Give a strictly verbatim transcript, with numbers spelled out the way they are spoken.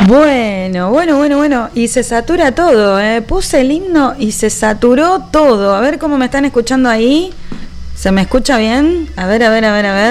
Bueno, bueno, bueno, bueno. Y se satura todo, ¿eh? Puse el himno y se saturó todo. A ver cómo me están escuchando ahí. ¿Se me escucha bien? A ver, a ver, a ver, a ver.